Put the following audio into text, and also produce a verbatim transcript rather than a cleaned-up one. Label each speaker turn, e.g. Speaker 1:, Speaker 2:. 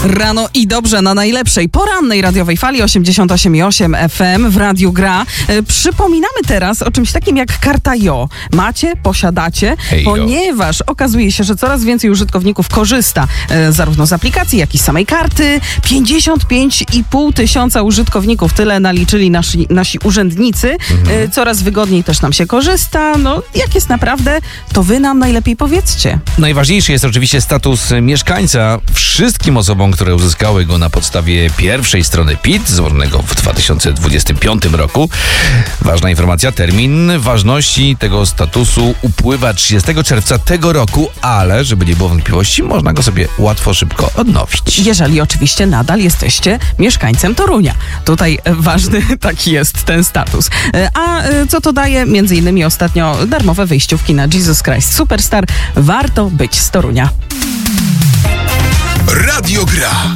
Speaker 1: Rano i dobrze na najlepszej porannej radiowej fali osiemdziesiąt osiem i osiem F M w Radiu Gra. E, przypominamy teraz o czymś takim jak karta Jo. Macie, posiadacie,
Speaker 2: Hey,
Speaker 1: ponieważ okazuje się, że coraz więcej użytkowników korzysta e, zarówno z aplikacji, jak i z samej karty. pięćdziesiąt pięć i pół tysiąca użytkowników, tyle naliczyli nasi, nasi urzędnicy.
Speaker 2: Mhm.
Speaker 1: E, coraz wygodniej też nam się korzysta. No, jak jest naprawdę, to wy nam najlepiej powiedzcie.
Speaker 2: Najważniejszy jest oczywiście status mieszkańca. Wszystkim osobom, które uzyskały go na podstawie pierwszej strony P I T, złożonego w dwa tysiące dwudziestym piątym roku. Ważna informacja, termin ważności tego statusu upływa trzydziestego czerwca tego roku, ale żeby nie było wątpliwości, można go sobie łatwo, szybko odnowić.
Speaker 1: Jeżeli oczywiście nadal jesteście mieszkańcem Torunia. Tutaj e, ważny taki jest ten status. E, A e, co to daje? Między innymi ostatnio darmowe wyjściówki na Jesus Christ Superstar. Warto być z Torunia.
Speaker 3: Radio Gra.